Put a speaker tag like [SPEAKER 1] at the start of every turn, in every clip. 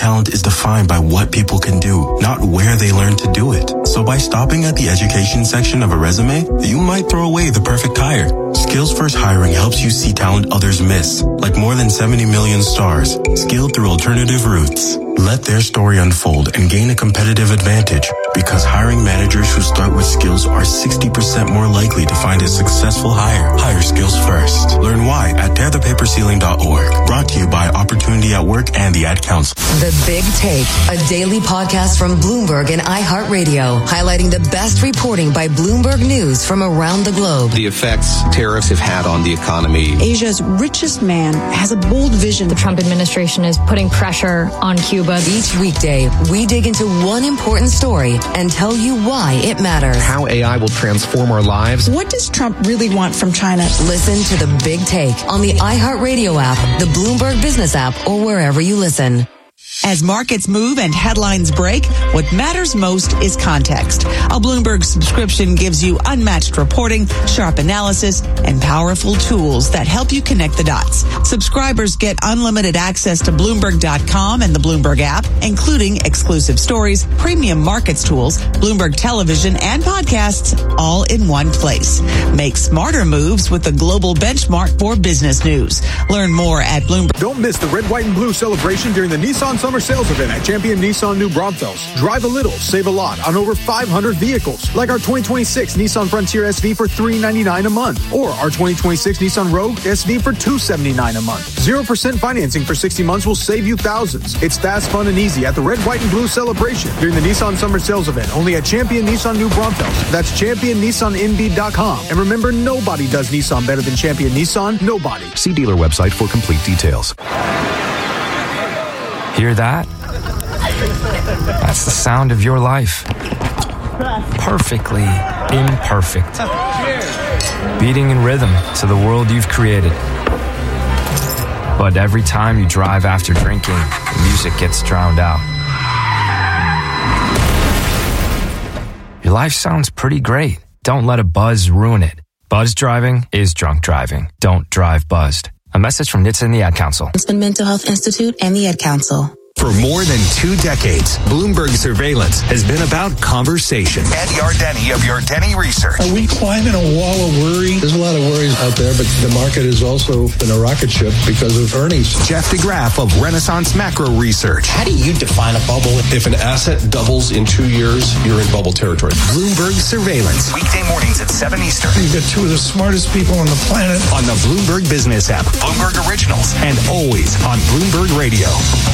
[SPEAKER 1] talent is defined by what people can do, not where they learn to do it. So by stopping at the education section of a resume, you might throw away the perfect hire. Skills First Hiring helps you see talent others miss, like more than 70 million stars, skilled through alternative routes. Let their story unfold and gain a competitive advantage, because hiring managers who start with skills are 60% more likely to find a successful hire. Hire skills first. Learn why at tearthepaperceiling.org. Brought to you by Opportunity at Work and the Ad Council.
[SPEAKER 2] The Big Take, a daily podcast from Bloomberg and iHeartRadio, highlighting the best reporting by Bloomberg News from around the globe.
[SPEAKER 3] The effects tariffs have had on the economy.
[SPEAKER 4] Asia's richest man has a bold vision.
[SPEAKER 5] The Trump administration is putting pressure on Cuba.
[SPEAKER 2] Each weekday, we dig into one important story and tell you why it matters.
[SPEAKER 3] How AI will transform our lives.
[SPEAKER 4] What does Trump really want from China?
[SPEAKER 2] Listen to The Big Take on the iHeartRadio app, the Bloomberg Business app, or wherever you listen.
[SPEAKER 6] As markets move and headlines break, what matters most is context. A Bloomberg subscription gives you unmatched reporting, sharp analysis, and powerful tools that help you connect the dots. Subscribers get unlimited access to Bloomberg.com and the Bloomberg app, including exclusive stories, premium markets tools, Bloomberg television, and podcasts, all in one place. Make smarter moves with the global benchmark for business news. Learn more at Bloomberg.
[SPEAKER 7] Don't miss the red, white, and blue celebration during the Nissan Summer Sales Event at Champion Nissan New Braunfels. Drive a little, save a lot on over 500 vehicles, like our 2026 Nissan Frontier SV for $399 a month, or our 2026 Nissan Rogue SV for $279 a month. 0% financing for 60 months will save you thousands. It's fast, fun, and easy at the red, white, and blue celebration during the Nissan Summer Sales Event, only at Champion Nissan New Braunfels. That's ChampionNissanNB.com. And remember, nobody does Nissan better than Champion Nissan. Nobody.
[SPEAKER 8] See dealer website for complete details.
[SPEAKER 9] Hear that? That's the sound of your life. Perfectly imperfect. Beating in rhythm to the world you've created. But every time you drive after drinking, the music gets drowned out. Your life sounds pretty great. Don't let a buzz ruin it. Buzz driving is drunk driving. Don't drive buzzed. A message from NHTSA and the Ad Council.
[SPEAKER 10] Mental Health Institute and the Ad Council.
[SPEAKER 11] For more than 2 decades, Bloomberg Surveillance has been about conversation.
[SPEAKER 12] Ed Yardeni of Yardeni Research.
[SPEAKER 13] Are we climbing a wall of worry? There's a lot of worries out there, but the market is also in a rocket ship because of earnings.
[SPEAKER 11] Jeff DeGraff of Renaissance Macro Research.
[SPEAKER 14] How do you define a bubble?
[SPEAKER 15] If an asset doubles in 2 years, you're in bubble territory.
[SPEAKER 11] Bloomberg Surveillance.
[SPEAKER 12] Weekday mornings at 7 Eastern.
[SPEAKER 13] You've got 2 of the smartest people on the planet.
[SPEAKER 11] On the Bloomberg Business app.
[SPEAKER 12] Bloomberg Originals.
[SPEAKER 11] And always on Bloomberg Radio.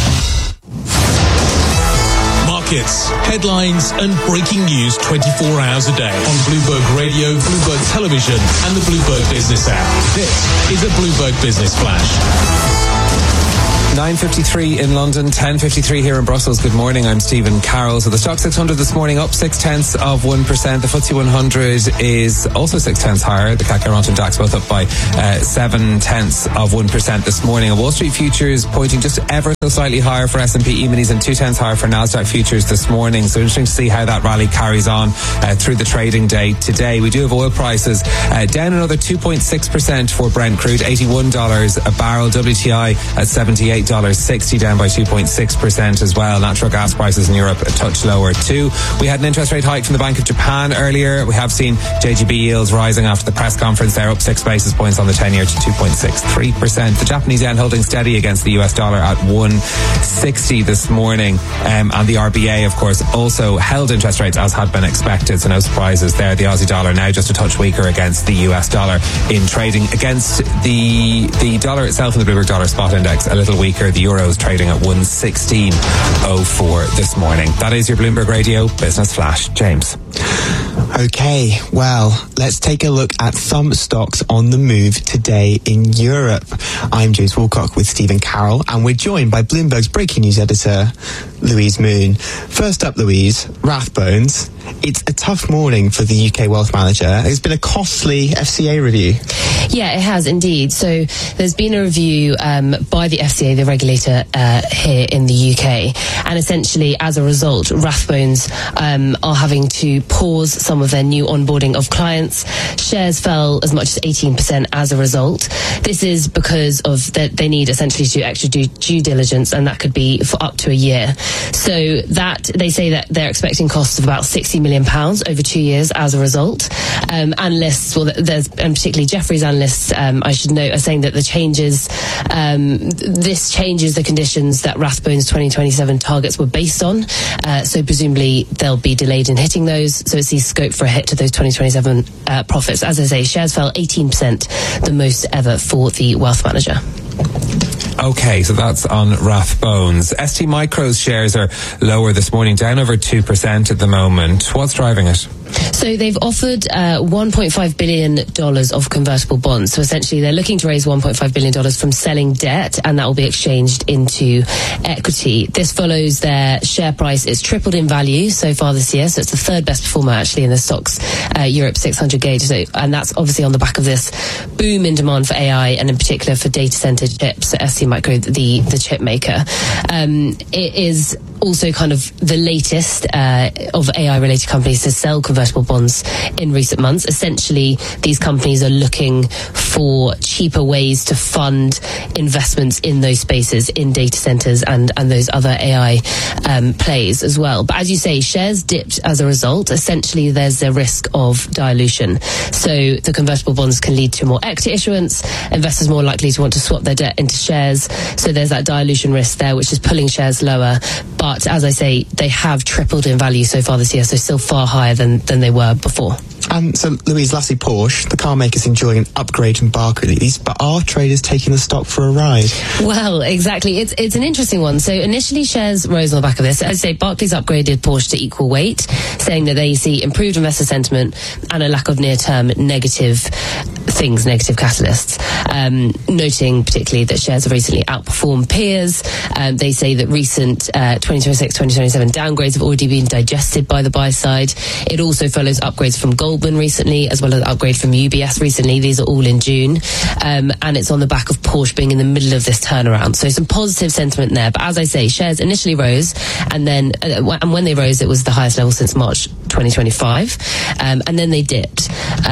[SPEAKER 16] Markets, headlines, and breaking news 24 hours a day on Bloomberg Radio, Bloomberg Television, and the Bloomberg Business app. This is a Bloomberg Business Flash.
[SPEAKER 17] 9:53 in London, 10:53 here in Brussels. Good morning, I'm Stephen Carroll. So the Stock 600 this morning up 0.6%. The FTSE 100 is also 0.6 higher. The CAC 40 and DAX both up by 0.7% this morning. And Wall Street futures pointing just ever so slightly higher for S&P E-minis and 0.2 higher for Nasdaq futures this morning. So interesting to see how that rally carries on through the trading day today. We do have oil prices down another 2.6% for Brent crude, $81 a barrel. WTI at $78.60, down by 2.6% as well. Natural gas prices in Europe a touch lower too. We had an interest rate hike from the Bank of Japan earlier. We have seen JGB yields rising after the press conference. They're up 6 basis points on the 10-year to 2.63%. The Japanese yen holding steady against the US dollar at 160 this morning. And the RBA, of course, also held interest rates as had been expected. So no surprises there. The Aussie dollar now just a touch weaker against the US dollar in trading. Against the dollar itself in the Bloomberg Dollar Spot Index, a little weaker. The euro is trading at 116.04 this morning. That is your Bloomberg Radio Business Flash. James.
[SPEAKER 18] Okay, well, let's take a look at some stocks on the move today in Europe. I'm James Wilcock with Stephen Carroll, and we're joined by Bloomberg's breaking news editor, Louise Moon. First up, Louise, Rathbones. It's a tough morning for the UK wealth manager. It's been a costly FCA review.
[SPEAKER 14] Yeah, it has indeed. So there's been a review by the FCA, the regulator here in the UK, and essentially as a result, Rathbones are having to pause some of their new onboarding of clients. Shares fell as much as 18% as a result. This is because of that they need essentially to do extra due diligence, and that could be for up to a year. So that they say that they're expecting costs of about £60 million over 2 years as a result. Analysts, and particularly Jefferies analysts, I should note, are saying that the changes, this changes the conditions that Rathbones 2027 targets were based on. So presumably they'll be delayed in hitting those. So it sees scope for a hit to those 2027 profits. As I say, shares fell 18%, the most ever for the wealth manager.
[SPEAKER 17] Okay, so that's on Rathbones. ST Micro's shares are lower this morning, down over 2% at the moment. What's driving it?
[SPEAKER 14] So they've offered $1.5 billion of convertible bonds. So essentially they're looking to raise $1.5 billion from selling debt, and that will be exchanged into equity. This follows their share price. It's tripled in value so far this year. So it's the third best performer actually in the stocks Europe 600 gauge. So, and that's obviously on the back of this boom in demand for AI, and in particular for data center chips. So ST Micro, the chip maker. It is also kind of the latest of AI-related companies to sell convertible bonds in recent months. Essentially, these companies are looking for cheaper ways to fund investments in those spaces, in data centers and those other AI plays as well. But as you say, shares dipped as a result. Essentially, there's a risk of dilution. So the convertible bonds can lead to more equity issuance, investors more likely to want to swap their debt into shares. So there's that dilution risk there, which is pulling shares lower. But as I say, they have tripled in value so far this year, so still far higher than they were before.
[SPEAKER 18] So, Louise, lastly, Porsche, the car maker's enjoying an upgrade in Barclays, but are traders taking the stock for a ride?
[SPEAKER 14] Well, exactly. It's an interesting one. So initially shares rose on the back of this. As I say, Barclays upgraded Porsche to equal weight, saying that they see improved investor sentiment and a lack of near-term negative catalysts. Noting particularly that shares have recently outperformed peers. They say that recent 2026-2027 downgrades have already been digested by the buy side. It also follows upgrades from Goldman recently, as well as an upgrade from UBS recently. These are all in June. And it's on the back of Porsche being in the middle of this turnaround. So some positive sentiment there. But as I say, shares initially rose, and then and when they rose, it was the highest level since March 2025. And then they dipped.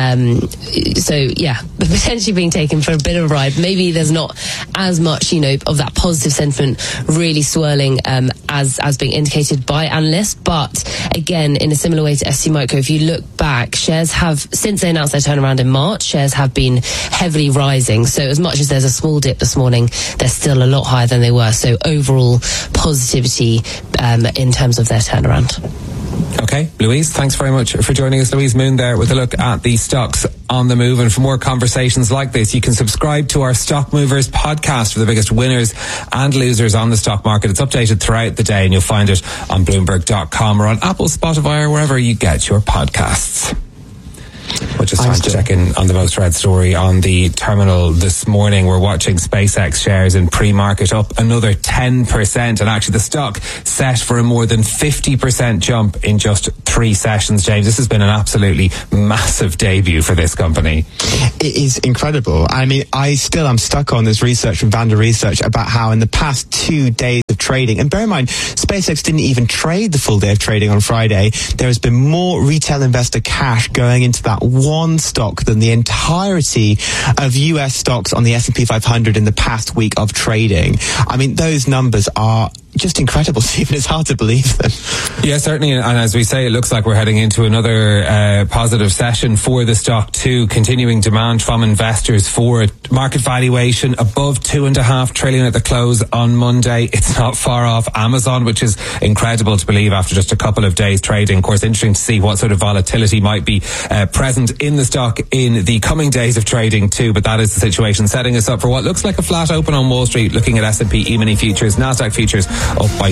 [SPEAKER 14] So yeah, potentially being taken for a bit of a ride. Maybe there's not as much, of that positive sentiment really swirling as being indicated by analysts. But again, in a similar way to ST Micro, if you look back, shares have, since they announced their turnaround in March, shares have been heavily rising. So as much as there's a small dip this morning, they're still a lot higher than they were. So overall positivity in terms of their turnaround.
[SPEAKER 17] Okay, Louise, thanks very much for joining us. Louise Moon there with a look at the stocks on the move. And for more conversations like this, you can subscribe to our Stock Movers podcast for the biggest winners and losers on the stock market. It's updated throughout the day, and you'll find it on Bloomberg.com or on Apple, Spotify, or wherever you get your podcasts. Which is time to check in on the most read story on the terminal this morning. We're watching SpaceX shares in pre-market up another 10%, and actually the stock set for a more than 50% jump in just 3 sessions. James, this has been an absolutely massive debut for this company.
[SPEAKER 18] It is incredible. I mean, I'm stuck on this research from Vanda Research about how in the past 2 days of trading, and bear in mind, SpaceX didn't even trade the full day of trading on Friday, there has been more retail investor cash going into that one stock than the entirety of US stocks on the S&P 500 in the past week of trading. I mean, those numbers are just incredible, Stephen. It's hard to believe them.
[SPEAKER 17] Yeah, certainly. And as we say, it looks like we're heading into another positive session for the stock too. Continuing demand from investors for it. Market valuation above $2.5 trillion at the close on Monday. It's not far off Amazon, which is incredible to believe after just a couple of days trading. Of course, interesting to see what sort of volatility might be present in the stock in the coming days of trading too. But that is the situation, setting us up for what looks like a flat open on Wall Street, looking at S&P E-mini futures, Nasdaq futures up by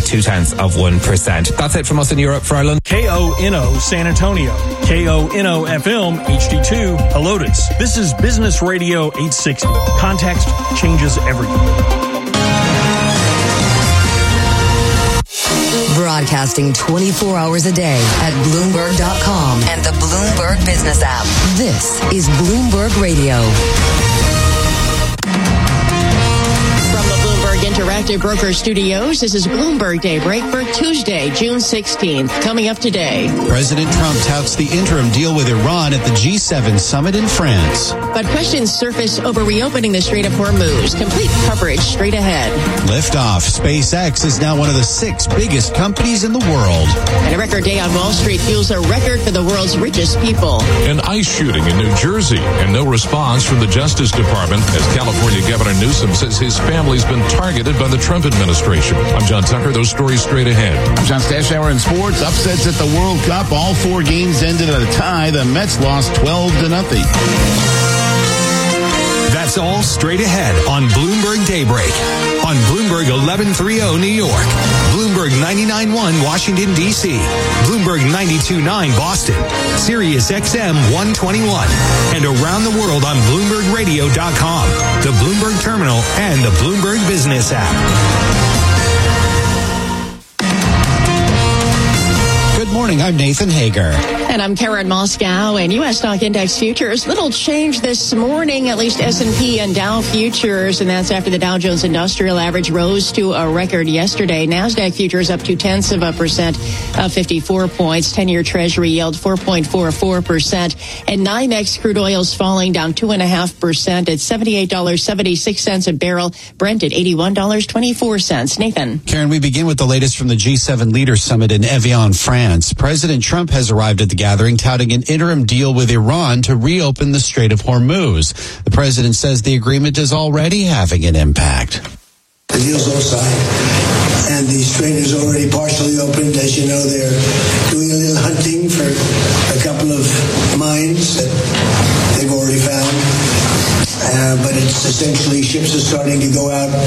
[SPEAKER 17] 0.2%. That's it from us in Europe for our London.
[SPEAKER 19] KONO San Antonio, KONO FM HD2 Helotes. This is Business Radio 860. Context changes everything.
[SPEAKER 2] Brought broadcasting 24 hours a day at Bloomberg.com and the Bloomberg Business app. This is Bloomberg Radio.
[SPEAKER 20] Interactive Broker Studios. This is Bloomberg Daybreak for Tuesday, June 16th. Coming up today.
[SPEAKER 21] President Trump touts the interim deal with Iran at the G7 summit in France.
[SPEAKER 20] But questions surface over reopening the Strait of Hormuz. Complete coverage straight ahead.
[SPEAKER 21] Liftoff. SpaceX is now one of the 6 biggest companies in the world.
[SPEAKER 20] And a record day on Wall Street fuels a record for the world's richest people.
[SPEAKER 22] An ICE shooting in New Jersey and no response from the Justice Department as California Governor Newsom says his family's been targeted by the Trump administration. I'm John Tucker. Those stories straight ahead.
[SPEAKER 23] I'm John Stashower in sports. Upsets at the World Cup. All 4 games ended at a tie. The Mets lost 12-0.
[SPEAKER 11] That's all straight ahead on Bloomberg Daybreak. On Bloomberg 1130 New York. Bloomberg 99.1 Washington, D.C. Bloomberg 92.9 Boston. Sirius XM 121. And around the world on BloombergRadio.com, the Bloomberg Terminal, and the Bloomberg Business app.
[SPEAKER 21] Good morning. I'm Nathan Hager.
[SPEAKER 20] And I'm Karen Moscow. And U.S. stock index futures, little change this morning, at least S&P and Dow futures. And that's after the Dow Jones Industrial Average rose to a record yesterday. NASDAQ futures up 0.2%, up 54 points. 10-year Treasury yield 4.44%. And NYMEX crude oil's falling down 2.5% at $78.76 a barrel. Brent at $81.24. Nathan.
[SPEAKER 21] Karen, we begin with the latest from the G7 Leaders Summit in Evian, France. President Trump has arrived at the gathering touting an interim deal with Iran to reopen the Strait of Hormuz. The president says the agreement is already having an impact.
[SPEAKER 24] The deal's all signed, and the strait is already partially opened. As you know, they're doing a little hunting for a couple of mines that they've already found. But it's essentially ships are starting to go out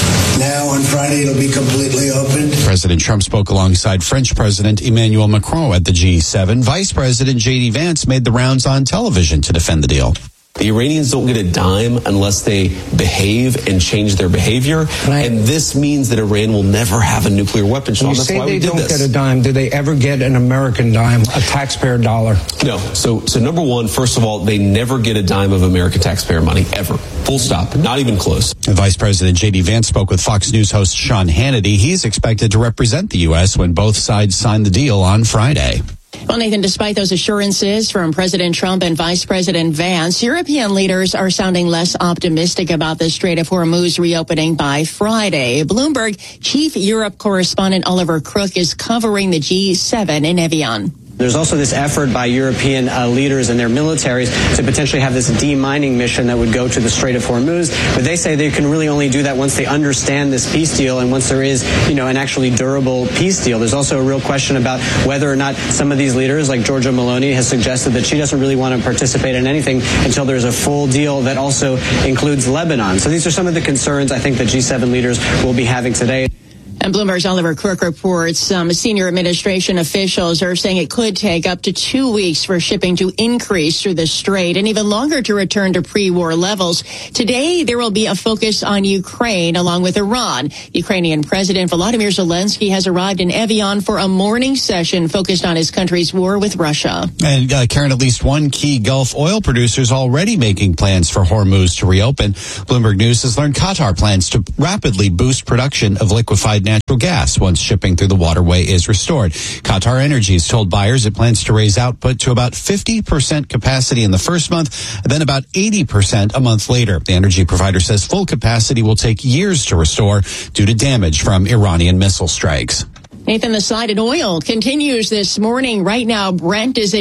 [SPEAKER 24] now. On Friday, it'll be completely opened.
[SPEAKER 21] President Trump spoke alongside French President Emmanuel Macron at the G7. Vice President J.D. Vance made the rounds on television to defend the deal.
[SPEAKER 25] The Iranians don't get a dime unless they behave and change their behavior. And this means that Iran will never have a nuclear weapon. Sean, that's why we did this.
[SPEAKER 26] They don't get a dime. Do they ever get an American dime, a taxpayer dollar?
[SPEAKER 25] No. So number one, first of all, they never get a dime of American taxpayer money, ever. Full stop. Not even close.
[SPEAKER 21] Vice President J.D. Vance spoke with Fox News host Sean Hannity. He's expected to represent the U.S. when both sides sign the deal on Friday.
[SPEAKER 20] Well, Nathan, despite those assurances from President Trump and Vice President Vance, European leaders are sounding less optimistic about the Strait of Hormuz reopening by Friday. Bloomberg Chief Europe correspondent Oliver Crook is covering the G7 in Evian.
[SPEAKER 27] There's also this effort by European leaders and their militaries to potentially have this demining mission that would go to the Strait of Hormuz. But they say they can really only do that once they understand this peace deal and once there is, an actually durable peace deal. There's also a real question about whether or not some of these leaders, like Giorgia Meloni, has suggested that she doesn't really want to participate in anything until there's a full deal that also includes Lebanon. So these are some of the concerns I think the G7 leaders will be having today.
[SPEAKER 20] And Bloomberg's Oliver Crook reports some senior administration officials are saying it could take up to 2 weeks for shipping to increase through the strait and even longer to return to pre-war levels. Today, there will be a focus on Ukraine along with Iran. Ukrainian President Volodymyr Zelensky has arrived in Evian for a morning session focused on his country's war with Russia.
[SPEAKER 21] And Karen, at least one key Gulf oil producer is already making plans for Hormuz to reopen. Bloomberg News has learned Qatar plans to rapidly boost production of liquefied natural gas once shipping through the waterway is restored. Qatar Energy has told buyers it plans to raise output to about 50% capacity in the first month, and then about 80% a month later. The energy provider says full capacity will take years to restore due to damage from Iranian missile strikes.
[SPEAKER 20] Nathan, the slide in oil continues this morning. Right now, Brent is at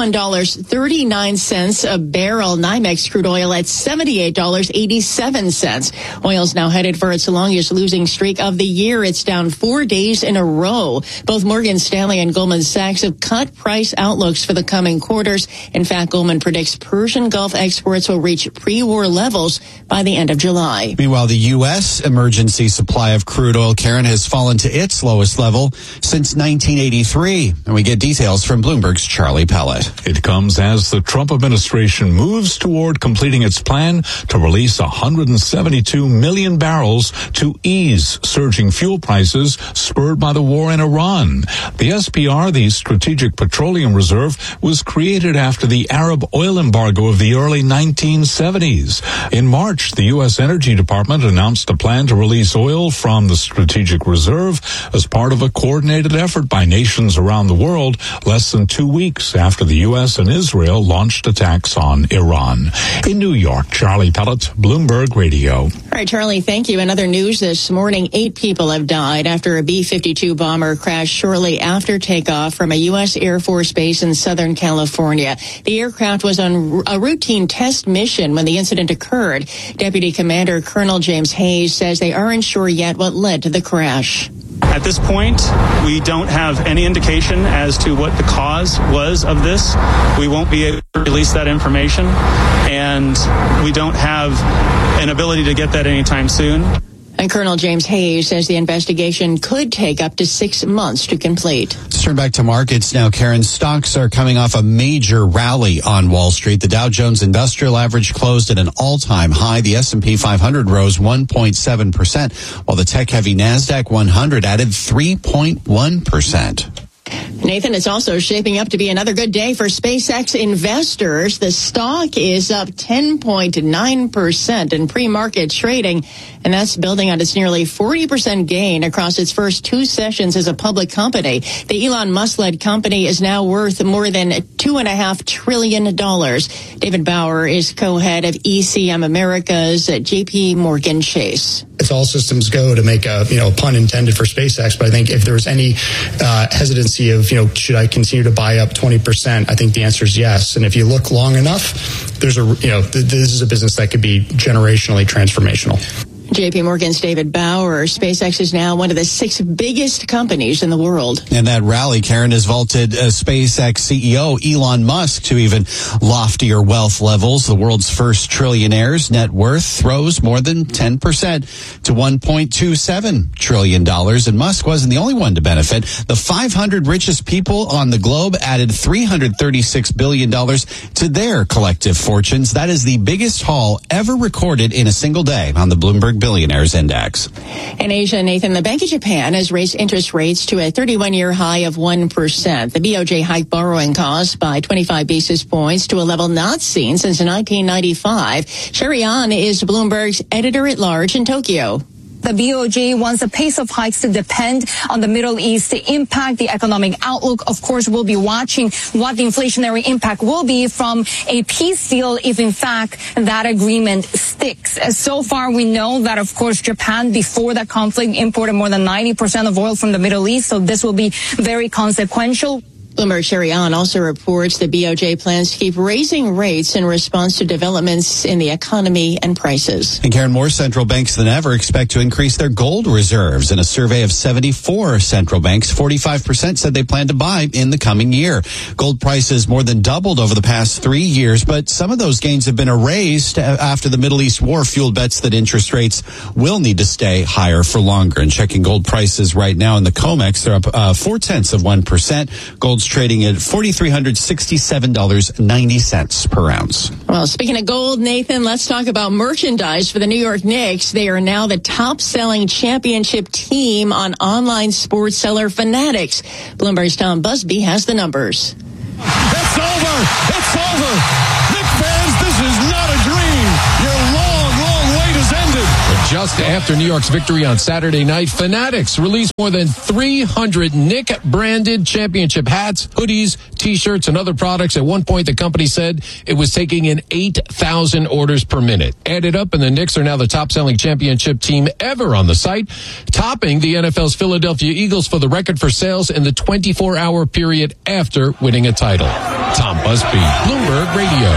[SPEAKER 20] $81.39 a barrel. NYMEX crude oil at $78.87. Oil's now headed for its longest losing streak of the year. It's down 4 days in a row. Both Morgan Stanley and Goldman Sachs have cut price outlooks for the coming quarters. In fact, Goldman predicts Persian Gulf exports will reach pre-war levels by the end of July.
[SPEAKER 21] Meanwhile, the U.S. emergency supply of crude oil, Karen, has fallen to its lowest level level since 1983. And we get details from Bloomberg's Charlie Pellet.
[SPEAKER 22] It comes as the Trump administration moves toward completing its plan to release 172 million barrels to ease surging fuel prices spurred by the war in Iran. The SPR, the Strategic Petroleum Reserve, was created after the Arab oil embargo of the early 1970s. In March, the U.S. Energy Department announced a plan to release oil from the Strategic Reserve as part of a coordinated effort by nations around the world less than 2 weeks after the U.S. and Israel launched attacks on Iran. In New York, Charlie Pellet, Bloomberg Radio.
[SPEAKER 20] All right, Charlie, thank you. In other news this morning, 8 people have died after a B-52 bomber crashed shortly after takeoff from a U.S. Air Force base in Southern California. The aircraft was on a routine test mission when the incident occurred. Deputy Commander Colonel James Hayes says they aren't sure yet what led to the crash.
[SPEAKER 1] At this point, we don't have any indication as to what the cause was of this. We won't be able to release that information, and we don't have an ability to get that anytime soon.
[SPEAKER 20] And Colonel James Hayes says the investigation could take up to 6 months to complete.
[SPEAKER 21] Let's turn back to markets now. Karen, stocks are coming off a major rally on Wall Street. The Dow Jones Industrial Average closed at an all-time high. The S&P 500 rose 1.7%, while the tech-heavy NASDAQ 100 added 3.1%.
[SPEAKER 20] Nathan, it's also shaping up to be another good day for SpaceX investors. The stock is up 10.9% in pre-market trading, and that's building on its nearly 40% gain across its first 2 sessions as a public company. The Elon Musk-led company is now worth more than $2.5 trillion. David Bauer is co-head of ECM Americas at JP Morgan Chase.
[SPEAKER 3] It's all systems go to make a, pun intended for SpaceX. But I think if there was any hesitancy of, should I continue to buy up 20%? I think the answer is yes. And if you look long enough, there's this is a business that could be generationally transformational.
[SPEAKER 20] JP Morgan's David Bauer. SpaceX is now one of the 6 biggest companies in the world.
[SPEAKER 21] And that rally, Karen, has vaulted SpaceX CEO Elon Musk to even loftier wealth levels. The world's first trillionaire's net worth rose more than 10% to $1.27 trillion. And Musk wasn't the only one to benefit. The 500 richest people on the globe added $336 billion to their collective fortunes. That is the biggest haul ever recorded in a single day on the Bloomberg Billionaires Index.
[SPEAKER 20] In Asia, Nathan, the Bank of Japan has raised interest rates to a 31-year high of 1%. The BOJ hiked borrowing costs by 25 basis points to a level not seen since 1995. Sherry An is Bloomberg's editor-at-large in Tokyo.
[SPEAKER 4] The BOJ wants the pace of hikes to depend on the Middle East to impact the economic outlook. Of course, we'll be watching what the inflationary impact will be from a peace deal if, in fact, that agreement sticks. So far, we know that, of course, Japan, before that conflict, imported more than 90% of oil from the Middle East, so this will be very consequential.
[SPEAKER 20] Bloomberg Sherry An also reports the BOJ plans to keep raising rates in response to developments in the economy and prices.
[SPEAKER 21] And Karen, more central banks than ever expect to increase their gold reserves. In a survey of 74 central banks, 45% said they plan to buy in the coming year. Gold prices more than doubled over the past 3 years, but some of those gains have been erased after the Middle East war fueled bets that interest rates will need to stay higher for longer. And checking gold prices right now in the COMEX, they're up 0.4%. Gold's trading at $4,367.90 per ounce.
[SPEAKER 20] Well, speaking of gold, Nathan, let's talk about merchandise for the New York Knicks. They are now the top-selling championship team on online sports seller Fanatics. Bloomberg's Tom Busby has the numbers.
[SPEAKER 5] It's over! It's over! Knicks fans, this is not a dream! Your long wait has ended!
[SPEAKER 6] Just after New York's victory on Saturday night, Fanatics released more than 300 Knick-branded championship hats, hoodies, T-shirts, and other products. At one point, the company said it was taking in 8,000 orders per minute. Added up, and the Knicks are now the top-selling championship team ever on the site, topping the NFL's Philadelphia Eagles for the record for sales in the 24-hour period after winning a title. Tom Busby, Bloomberg Radio.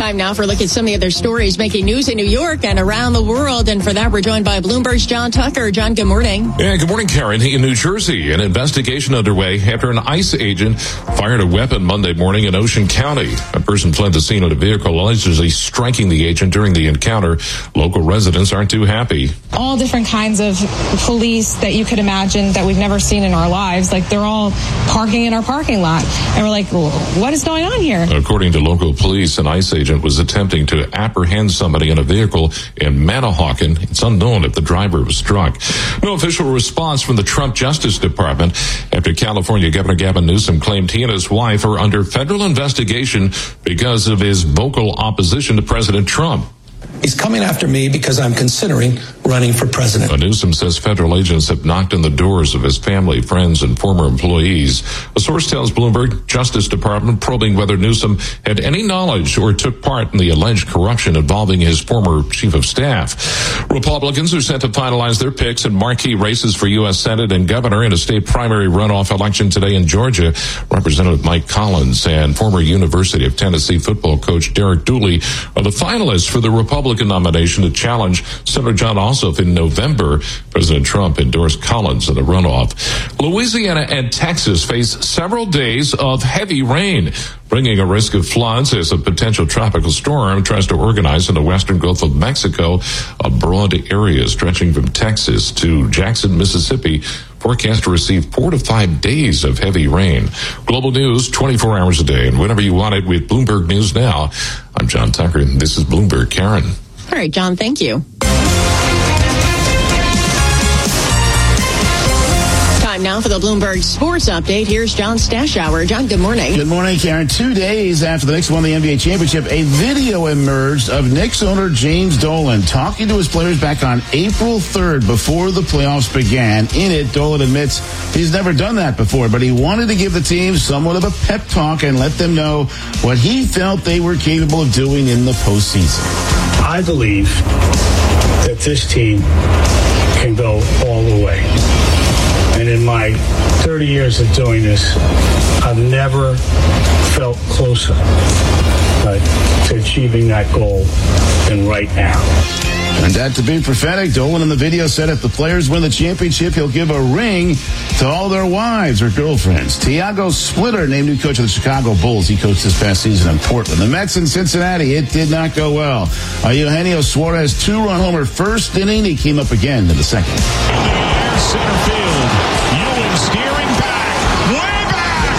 [SPEAKER 20] Time now for a look at some of the other stories making news in New York and around the world. And for that, we're joined by Bloomberg's John Tucker. John, good morning.
[SPEAKER 7] Yeah, good morning, Karen. In New Jersey, an investigation underway after an ICE agent fired a weapon Monday morning in Ocean County. A person fled the scene in a vehicle, allegedly striking the agent during the encounter. Local residents aren't too happy.
[SPEAKER 8] All different kinds of police that you could imagine that we've never seen in our lives. Like, they're all parking in our parking lot. And we're like, what is going on here?
[SPEAKER 7] According to local police, an ICE agent was attempting to apprehend somebody in a vehicle in Manahawkin. It's unknown if the driver was struck. No official response from the Trump Justice Department after California Governor Gavin Newsom claimed he and his wife are under federal investigation because of his vocal opposition to President Trump.
[SPEAKER 9] He's coming after me because I'm considering running for president.
[SPEAKER 7] Newsom says federal agents have knocked on the doors of his family, friends, and former employees. A source tells Bloomberg Justice Department probing whether Newsom had any knowledge or took part in the alleged corruption involving his former chief of staff. Republicans are set to finalize their picks in marquee races for U.S. Senate and governor in a state primary runoff election today in Georgia. Representative Mike Collins and former University of Tennessee football coach Derek Dooley are the finalists for the Republican nomination to challenge Senator John Ossoff in November. President Trump endorsed Collins in the runoff. Louisiana and Texas face several days of heavy rain, bringing a risk of floods as a potential tropical storm tries to organize in the western Gulf of Mexico, a broad area stretching from Texas to Jackson, Mississippi. Forecast to receive 4 to 5 days of heavy rain. Global news 24 hours a day and whenever you want it with Bloomberg News Now. I'm John Tucker. This is Bloomberg. Karen.
[SPEAKER 20] All right, John, thank you. Time now for the Bloomberg Sports Update. Here's John Stashower. John, good morning.
[SPEAKER 23] Good morning, Karen. 2 days after the Knicks won the NBA championship, a video emerged of Knicks owner James Dolan talking to his players back on April 3rd before the playoffs began. In it, Dolan admits he's never done that before, but he wanted to give the team somewhat of a pep talk and let them know what he felt they were capable of doing in the postseason.
[SPEAKER 10] I believe that this team can go all the way. And in my 30 years of doing this, I've never felt closer to achieving that goal than right now.
[SPEAKER 23] And that to be prophetic, Dolan in the video said if the players win the championship, he'll give a ring to all their wives or girlfriends. Tiago Splitter named new coach of the Chicago Bulls. He coached this past season in Portland. The Mets in Cincinnati, it did not go well. Eugenio Suarez 2-run homer first inning. He came up again in the second.
[SPEAKER 5] Center field. Ewing steering back. Way back.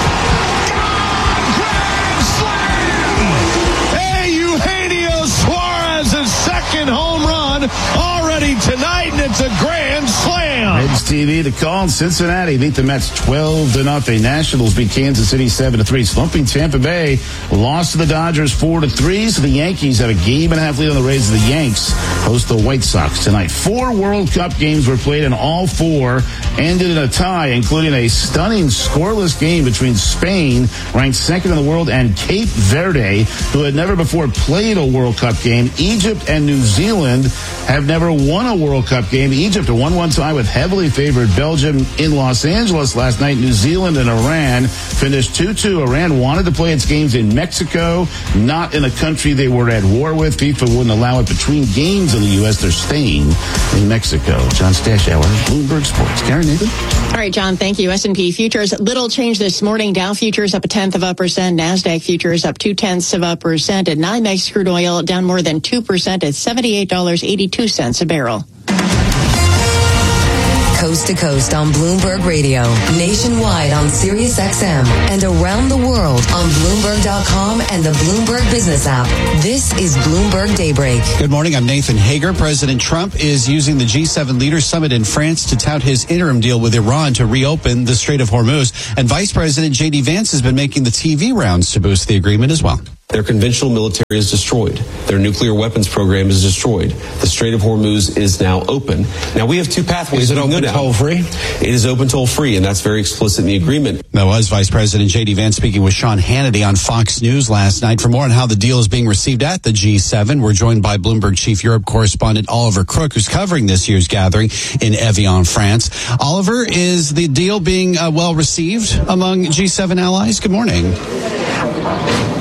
[SPEAKER 5] Gone! Grand slam! Hey, Eugenio Suarez's second home run already tonight, and it's a grand slam.
[SPEAKER 23] Reds TV to call. Cincinnati beat the Mets 12-0. Nationals beat Kansas City 7-3. Slumping Tampa Bay lost to the Dodgers 4-3. So the Yankees have a game and a half lead on the Rays. The Yanks host the White Sox tonight. 4 World Cup games were played, and all 4 ended in a tie, including a stunning scoreless game between Spain, ranked second in the world, and Cape Verde, who had never before played a World Cup game. Egypt and New Zealand have never won a World Cup game. Egypt a 1-1 tie with heavily favored Belgium in Los Angeles last night. New Zealand and Iran finished 2-2. Iran wanted to play its games in Mexico, not in a country they were at war with. FIFA wouldn't allow it between games in the U.S. They're staying in Mexico. John Stashower, Bloomberg Sports. Karen, Nathan?
[SPEAKER 20] All right, John, thank you. S&P futures, little change this morning. Dow futures up 0.1%. NASDAQ futures up 0.2%. And NYMEX crude oil down more than 2% at $78.82 a barrel.
[SPEAKER 2] Coast to coast on Bloomberg Radio, nationwide on Sirius XM, and around the world on Bloomberg.com and the Bloomberg Business app. This is Bloomberg Daybreak.
[SPEAKER 21] Good morning. I'm Nathan Hager. President Trump is using the G7 Leaders Summit in France to tout his interim deal with Iran to reopen the Strait of Hormuz. And Vice President J.D. Vance has been making the TV rounds to boost the agreement as well.
[SPEAKER 25] Their conventional military is destroyed. Their nuclear weapons program is destroyed. The Strait of Hormuz is now open. Now, we have 2 pathways.
[SPEAKER 9] Is it open toll-free?
[SPEAKER 25] It is open toll-free, and that's very explicit in the agreement.
[SPEAKER 21] That was Vice President J.D. Vance speaking with Sean Hannity on Fox News last night. For more on how the deal is being received at the G7, we're joined by Bloomberg Chief Europe correspondent Oliver Crook, who's covering this year's gathering in Evian, France. Oliver, is the deal being well received among G7 allies? Good morning.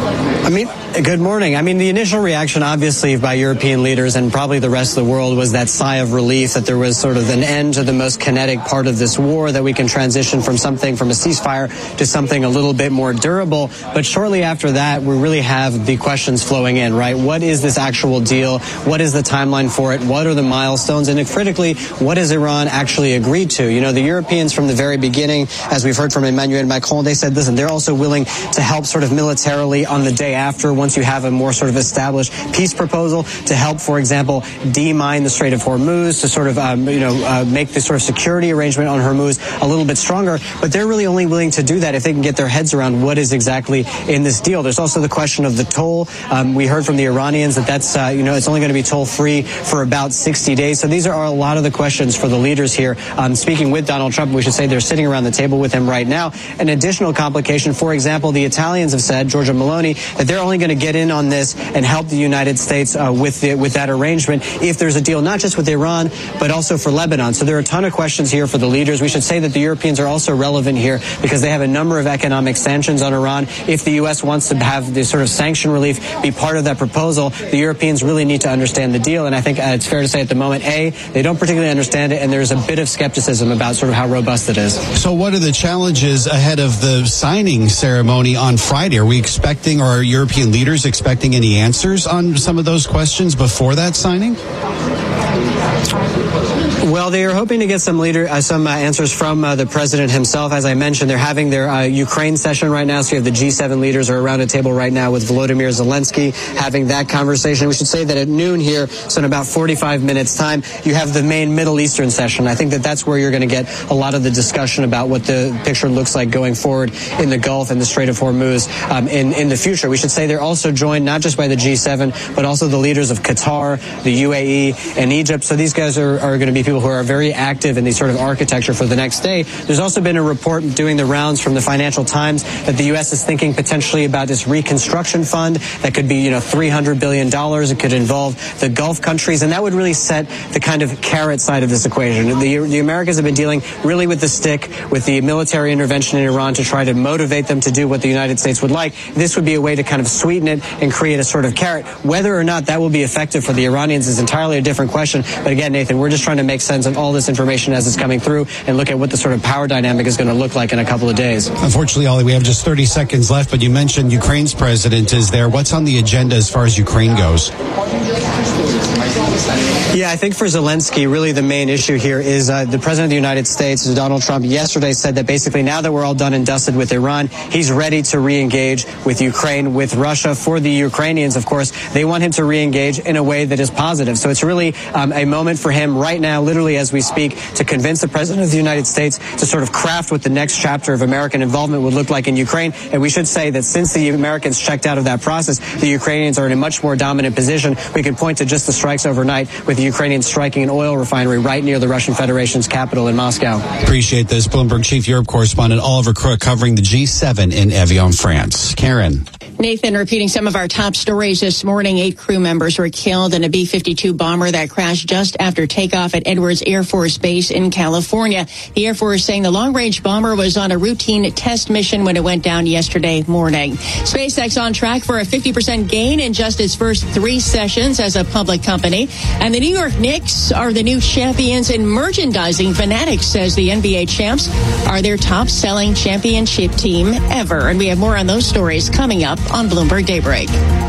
[SPEAKER 27] Good morning. The initial reaction, obviously, by European leaders and probably the rest of the world was that sigh of relief that there was sort of an end to the most kinetic part of this war, that we can transition from a ceasefire to something a little bit more durable. But shortly after that, we really have the questions flowing in, right? What is this actual deal? What is the timeline for it? What are the milestones? And critically, what has Iran actually agreed to? The Europeans from the very beginning, as we've heard from Emmanuel Macron, they said, listen, they're also willing to help sort of militarily on the day after, once you have a more sort of established peace proposal, to help, for example, demine the Strait of Hormuz, to sort of, make the sort of security arrangement on Hormuz a little bit stronger. But they're really only willing to do that if they can get their heads around what is exactly in this deal. There's also the question of the toll. We heard from the Iranians that's it's only going to be toll-free for about 60 days. So these are a lot of the questions for the leaders here. Speaking with Donald Trump, we should say they're sitting around the table with him right now. An additional complication, for example, the Italians have said, Giorgia Meloni, that they're only going to get in on this and help the United States with that arrangement if there's a deal, not just with Iran, but also for Lebanon. So there are a ton of questions here for the leaders. We should say that the Europeans are also relevant here because they have a number of economic sanctions on Iran. If the U.S. wants to have this sort of sanction relief be part of that proposal, the Europeans really need to understand the deal. And I think it's fair to say at the moment, they don't particularly understand it, and there's a bit of skepticism about sort of how robust it is.
[SPEAKER 21] So what are the challenges ahead of the signing ceremony on Friday? Are we expecting, or are European leaders expecting any answers on some of those questions before that signing?
[SPEAKER 27] Well, they are hoping to get some answers from the president himself. As I mentioned, they're having their Ukraine session right now. So you have the G7 leaders are around a table right now with Volodymyr Zelensky having that conversation. We should say that at noon here, so in about 45 minutes time, you have the main Middle Eastern session. I think that's where you're going to get a lot of the discussion about what the picture looks like going forward in the Gulf and the Strait of Hormuz in the future. We should say they're also joined not just by the G7, but also the leaders of Qatar, the UAE, and Egypt. So these guys are going to be people who are very active in the sort of architecture for the next day. There's also been a report doing the rounds from the Financial Times that the U.S. is thinking potentially about this reconstruction fund that could be, $300 billion. It could involve the Gulf countries, and that would really set the kind of carrot side of this equation. The Americans have been dealing really with the stick, with the military intervention in Iran to try to motivate them to do what the United States would like. This would be a way to kind of sweeten it and create a sort of carrot. Whether or not that will be effective for the Iranians is entirely a different question. But again, Nathan, we're just trying to make sense of all this information as it's coming through and look at what the sort of power dynamic is going to look like in a couple of days.
[SPEAKER 21] Unfortunately, Ollie, we have just 30 seconds left, but you mentioned Ukraine's president is there. What's on the agenda as far as Ukraine goes?
[SPEAKER 27] Yeah, I think for Zelensky, really the main issue here is the president of the United States, Donald Trump, yesterday said that basically now that we're all done and dusted with Iran, he's ready to re-engage with Ukraine, with Russia. For the Ukrainians, of course, they want him to re-engage in a way that is positive. So it's really a moment for him right now, literally as we speak, to convince the president of the United States to sort of craft what the next chapter of American involvement would look like in Ukraine. And we should say that since the Americans checked out of that process, the Ukrainians are in a much more dominant position. We can point to just the strikes overnight with the Ukrainians striking an oil refinery right near the Russian Federation's capital in Moscow.
[SPEAKER 21] Appreciate this. Bloomberg Chief Europe correspondent Oliver Crook covering the G7 in Evian, France. Karen.
[SPEAKER 20] Nathan, repeating some of our top stories this morning. 8 crew members were killed in a B-52 bomber that crashed just after takeoff at Edwards Air Force Base in California. The Air Force saying the long-range bomber was on a routine test mission when it went down yesterday morning. SpaceX on track for a 50% gain in just its first 3 sessions as a public company. And the New York Knicks are the new champions in merchandising. Fanatics says the NBA champs are their top-selling championship team ever. And we have more on those stories coming up on Bloomberg Daybreak.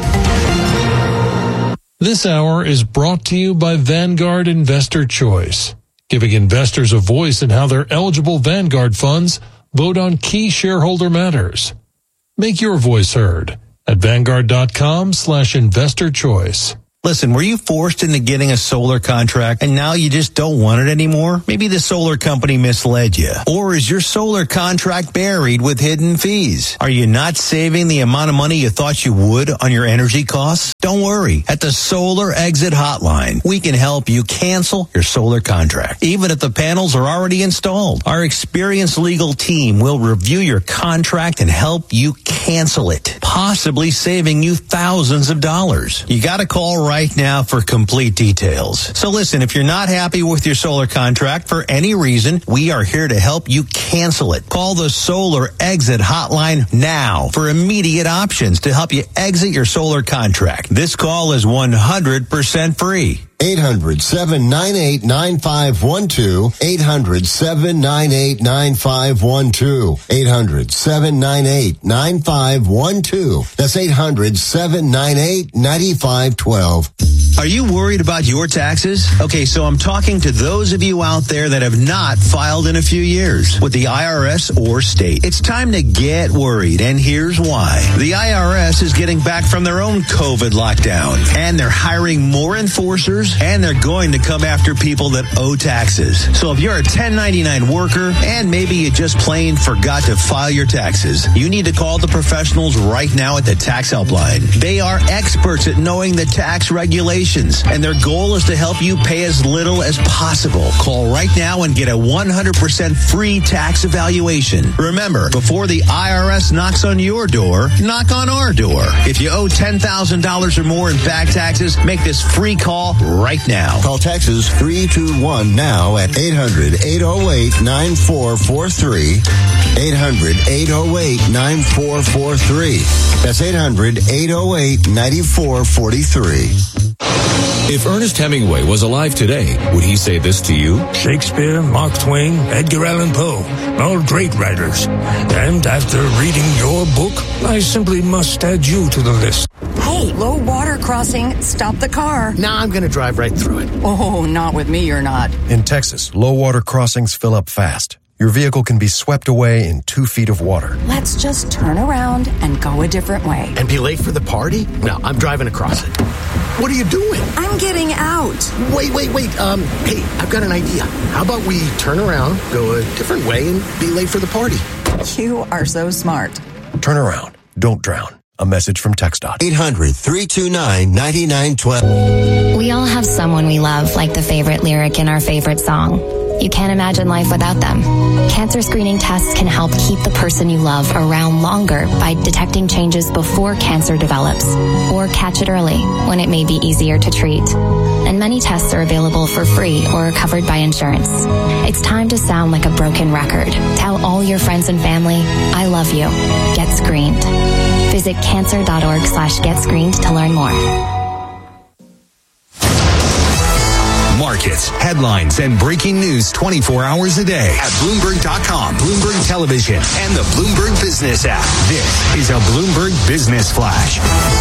[SPEAKER 12] This hour is brought to you by Vanguard Investor Choice, giving investors a voice in how their eligible Vanguard funds vote on key shareholder matters. Make your voice heard at Vanguard.com/investor choice.
[SPEAKER 13] Listen, were you forced into getting a solar contract and now you just don't want it anymore? Maybe the solar company misled you. Or is your solar contract buried with hidden fees? Are you not saving the amount of money you thought you would on your energy costs? Don't worry. At the Solar Exit Hotline, we can help you cancel your solar contract, even if the panels are already installed. Our experienced legal team will review your contract and help you cancel it, possibly saving you thousands of dollars. You got to call right now for complete details. So listen, if you're not happy with your solar contract for any reason, we are here to help you cancel it. Call the Solar Exit Hotline now for immediate options to help you exit your solar contract. This call is 100% free.
[SPEAKER 11] 800-798-9512. 800-798-9512. 800-798-9512. That's 800-798-9512.
[SPEAKER 13] Are you worried about your taxes? Okay, so I'm talking to those of you out there that have not filed in a few years with the IRS or state. It's time to get worried, and here's why. The IRS is getting back from their own COVID lockdown, and they're hiring more enforcers, and they're going to come after people that owe taxes. So if you're a 1099 worker, and maybe you just plain forgot to file your taxes, you need to call the professionals right now at the Tax Helpline. They are experts at knowing the tax regulations, and their goal is to help you pay as little as possible. Call right now and get a 100% free tax evaluation. Remember, before the IRS knocks on your door, knock on our door. If you owe $10,000 or more in back taxes, make this free call right now.
[SPEAKER 11] Call Texas 321 now at 800-808-9443. 800-808-9443. That's 800-808-9443.
[SPEAKER 14] If Ernest Hemingway was alive today, would he say this to you?
[SPEAKER 15] Shakespeare, Mark Twain, Edgar Allan Poe, all great writers. And after reading your book, I simply must add you to the list.
[SPEAKER 16] Hey, low water crossing. Stop the car.
[SPEAKER 17] Nah, I'm going to drive right through it.
[SPEAKER 16] Oh, not with me, you're not.
[SPEAKER 17] In Texas, low water crossings fill up fast. Your vehicle can be swept away in 2 feet of water.
[SPEAKER 16] Let's just turn around and go a different way.
[SPEAKER 17] And be late for the party? No, I'm driving across it. What are you doing?
[SPEAKER 16] I'm getting out.
[SPEAKER 17] Wait. Hey, I've got an idea. How about we turn around, go a different way, and be late for the party?
[SPEAKER 16] You are so smart.
[SPEAKER 17] Turn around. Don't drown. A message from TxDOT.
[SPEAKER 11] 800-329-9912.
[SPEAKER 18] We all have someone we love, like the favorite lyric in our favorite song. You can't imagine life without them. Cancer screening tests can help keep the person you love around longer by detecting changes before cancer develops, or catch it early when it may be easier to treat. And many tests are available for free or are covered by insurance. It's time to sound like a broken record. Tell all your friends and family, I love you. Get screened. Visit cancer.org/getscreened to learn more.
[SPEAKER 19] Markets, headlines, and breaking news 24 hours a day at Bloomberg.com, Bloomberg Television, and the Bloomberg Business app. This is a Bloomberg Business Flash.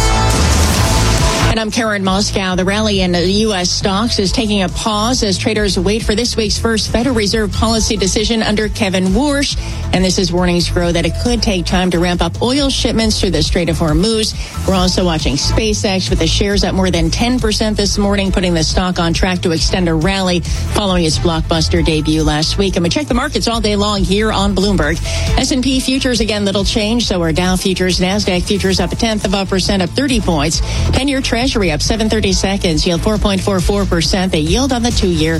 [SPEAKER 20] And I'm Karen Moscow. The rally in U.S. stocks is taking a pause as traders wait for this week's first Federal Reserve policy decision under Kevin Warsh. And this is warnings grow that it could take time to ramp up oil shipments through the Strait of Hormuz. We're also watching SpaceX with the shares up more than 10% this morning, putting the stock on track to extend a rally following its blockbuster debut last week. And we check the markets all day long here on Bloomberg. S&P futures, again, little change. So are Dow futures, NASDAQ futures up 0.1%, up 30 points. 10-year Treasury up 7/30 seconds, yield 4.44%. The yield on the 2-year,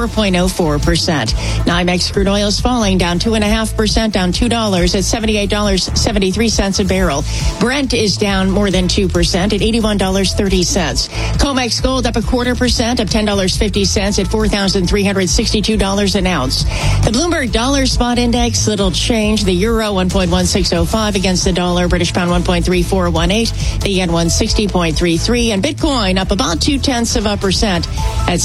[SPEAKER 20] 4.04%. NYMEX crude oil is falling, down 2.5%, down $2 at $78.73 a barrel. Brent is down more than 2% at $81.30. COMEX gold up 0.25%, up $10.50 at $4,362 an ounce. The Bloomberg Dollar Spot Index, little change. The euro 1.1605 against the dollar. British pound 1.3418. The yen 160.33. And Bitcoin up about 0.2% at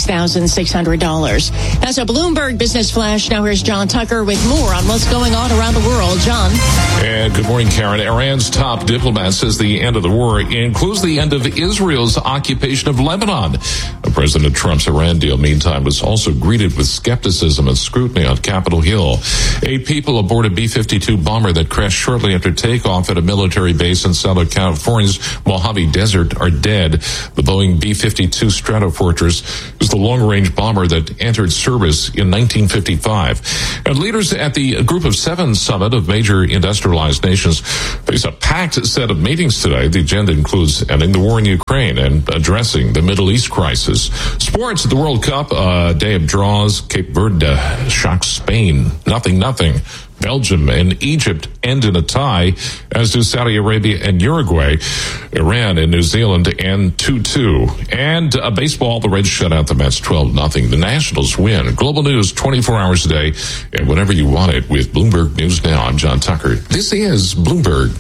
[SPEAKER 20] $66,600. That's a Bloomberg Business Flash. Now here's John Tucker with more on what's going on around the world. John.
[SPEAKER 7] And good morning, Karen. Iran's top diplomat says the end of the war includes the end of Israel's occupation of Lebanon. President Trump's Iran deal, meantime, was also greeted with skepticism and scrutiny on Capitol Hill. 8 people aboard a B-52 bomber that crashed shortly after takeoff at a military base in Southern California's Mojave Desert are dead. The Boeing B-52 Stratofortress is the long-range bomber that entered service in 1955. And leaders at the Group of 7 summit of major industrialized nations face a packed set of meetings today. The agenda includes ending the war in Ukraine and addressing the Middle East crisis. Sports, the World Cup, day of draws. Cape Verde shocks Spain. 0-0. Belgium and Egypt end in a tie, as do Saudi Arabia and Uruguay. Iran and New Zealand end 2-2. And baseball, the Reds shut out the Mets 12-0. The Nationals win. Global news 24 hours a day and whenever you want it with Bloomberg News Now. I'm John Tucker. This is Bloomberg.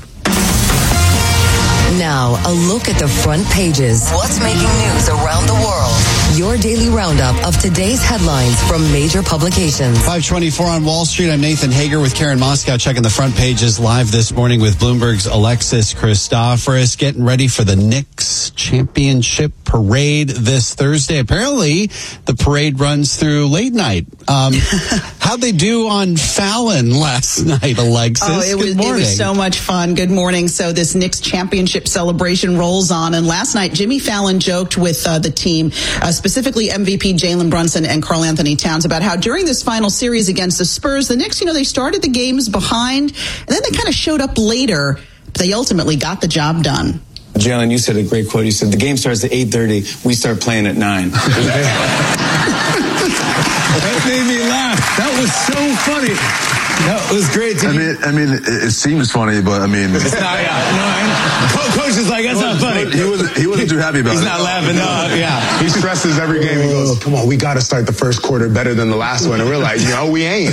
[SPEAKER 2] Now, a look at the front pages. What's making news around the world? Your daily roundup of today's headlines from major publications.
[SPEAKER 21] 5:24 on Wall Street. I'm Nathan Hager with Karen Moscow checking the front pages live this morning with Bloomberg's Alexis Christoforous, getting ready for the Knicks championship parade this Thursday. Apparently, the parade runs through late night. How'd they do on Fallon last night, Alexis?
[SPEAKER 1] Oh, it was so much fun. Good morning. So this Knicks championship celebration rolls on. And last night, Jimmy Fallon joked with the team, specifically MVP Jalen Brunson and Karl Anthony Towns, about how during this final series against the Spurs, the Knicks, they started the games behind, and then they kind of showed up later, but they ultimately got the job done.
[SPEAKER 3] Jalen, you said a great quote. You said, the game starts at 8:30. We start playing at 9.
[SPEAKER 4] That made me laugh. That was so funny. That was great.
[SPEAKER 6] I mean, it seems funny, but I mean,
[SPEAKER 4] it's not. Coach is like, that's not funny.
[SPEAKER 6] He wasn't too happy about it.
[SPEAKER 4] He's not laughing. No, yeah.
[SPEAKER 22] He stresses every game. He goes, "Come on, we got to start the first quarter better than the last one." And we're like, "No, we ain't."